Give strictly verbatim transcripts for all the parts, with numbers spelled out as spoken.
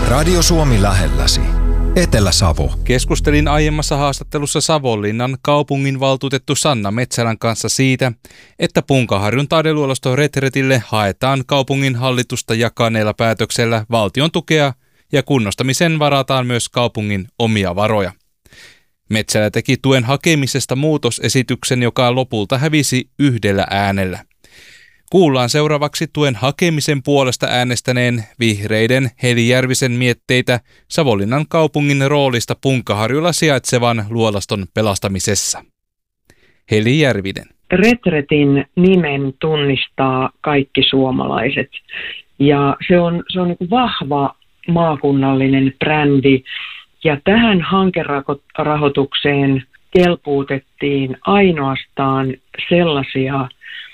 Radio Suomi lähelläsi. Etelä-Savo. Keskustelin aiemmassa haastattelussa Savonlinnan kaupunginvaltuutettu Sanna Metsälän kanssa siitä, että Punkaharjun taideluolaston retretille haetaan kaupungin hallitusta jakaneella päätöksellä valtion tukea ja kunnostamiseen varataan myös kaupungin omia varoja. Metsälä teki tuen hakemisesta muutosesityksen, joka lopulta hävisi yhdellä äänellä. Kuullaan seuraavaksi tuen hakemisen puolesta äänestäneen vihreiden Heli Järvisen mietteitä Savonlinnan kaupungin roolista Punkaharjulla sijaitsevan luolaston pelastamisessa. Heli Järvinen. Retretin nimen tunnistaa kaikki suomalaiset ja se on, se on niin kuin vahva maakunnallinen brändi ja tähän hankerahoitukseen kelpuutettiin ainoastaan sellaisia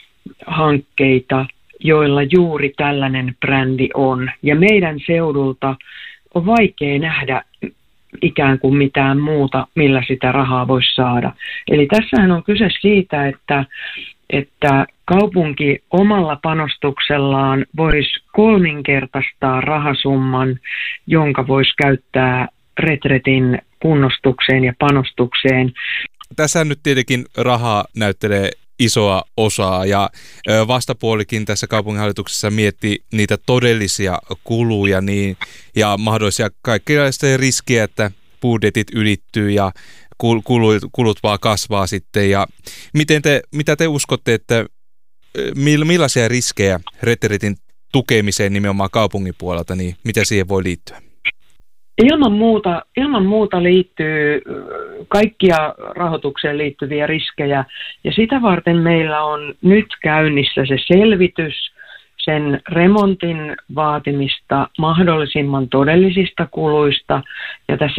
hankkeita, joilla juuri tällainen brändi on. Ja meidän seudulta on vaikea nähdä ikään kuin mitään muuta, millä sitä rahaa voisi saada. Eli tässähän on kyse siitä, että, että kaupunki omalla panostuksellaan voisi kolminkertaistaa rahasumman, jonka voisi käyttää retretin kunnostukseen ja panostukseen. Tässä nyt tietenkin rahaa näyttelee isoa osaa ja vastapuolikin tässä kaupunginhallituksessa mietti niitä todellisia kuluja niin, ja mahdollisia kaikenlaisia riskejä, että budjetit ylittyy ja kulut, kulut vaan kasvaa sitten. Ja miten te, mitä te uskotte, että millaisia riskejä retretin tukemiseen nimenomaan kaupungin puolelta, niin mitä siihen voi liittyä? Ilman muuta, ilman muuta liittyy kaikkia rahoitukseen liittyviä riskejä ja sitä varten meillä on nyt käynnissä se selvitys sen remontin vaatimista mahdollisimman todellisista kuluista ja tässä